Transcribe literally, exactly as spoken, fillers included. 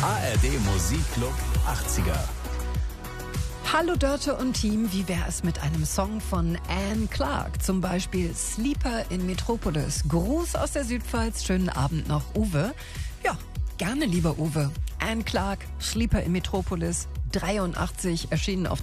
A R D Musikclub achtziger. Hallo Dörte und Team, wie wäre es mit einem Song von Anne Clark? Zum Beispiel Sleeper in Metropolis. Gruß aus der Südpfalz, schönen Abend noch, Uwe. Ja, gerne, lieber Uwe. Anne Clark, Sleeper in Metropolis, dreiundachtzig, erschienen auf